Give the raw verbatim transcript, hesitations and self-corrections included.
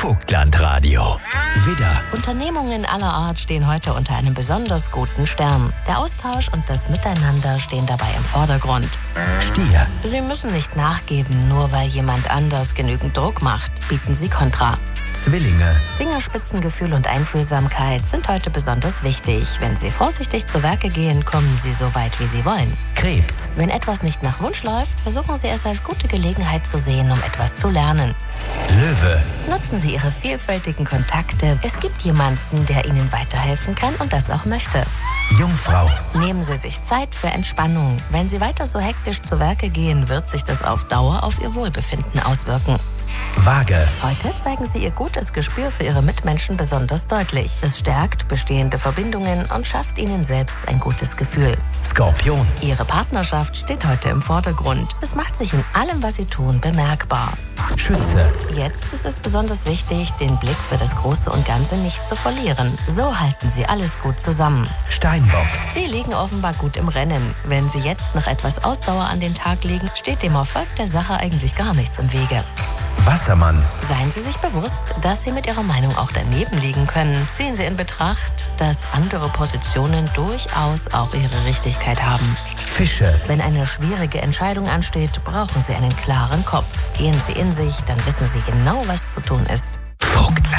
Vogtlandradio. Widder, Unternehmungen aller Art stehen heute unter einem besonders guten Stern. Der Austausch und das Miteinander stehen dabei im Vordergrund. Stier, Sie müssen nicht nachgeben, nur weil jemand anders genügend Druck macht. Bieten Sie Kontra. Zwillinge, Fingerspitzengefühl und Einfühlsamkeit sind heute besonders wichtig. Wenn Sie vorsichtig zu Werke gehen, kommen Sie so weit, wie Sie wollen. Krebs, Wenn etwas nicht nach Wunsch läuft, versuchen Sie es als gute Gelegenheit zu sehen, um etwas zu lernen. Löwe, Nutzen Sie Ihre vielfältigen Kontakte. Es gibt jemanden, der Ihnen weiterhelfen kann und das auch möchte. Jungfrau, Nehmen Sie sich Zeit für Entspannung. Wenn Sie weiter so hektisch zu Werke gehen, wird sich das auf Dauer auf Ihr Wohlbefinden auswirken. Waage, Heute zeigen Sie Ihr gutes Gespür für Ihre Mitmenschen besonders deutlich. Es stärkt bestehende Verbindungen und schafft Ihnen selbst ein gutes Gefühl. Skorpion, Ihre Partnerschaft steht heute im Vordergrund. Es macht sich in allem, was Sie tun, bemerkbar. Schütze, Jetzt ist es besonders wichtig, den Blick für das Große und Ganze nicht zu verlieren. So halten Sie alles gut zusammen. Steinbock, Sie liegen offenbar gut im Rennen. Wenn Sie jetzt noch etwas Ausdauer an den Tag legen, steht dem Erfolg der Sache eigentlich gar nichts im Wege. Wassermann, Seien Sie sich bewusst, dass Sie mit Ihrer Meinung auch daneben liegen können. Ziehen Sie in Betracht, dass andere Positionen durchaus auch ihre Richtigkeit haben. Fische, Wenn eine schwierige Entscheidung ansteht, brauchen Sie einen klaren Kopf. Gehen Sie in sich, dann wissen Sie genau, was zu tun ist.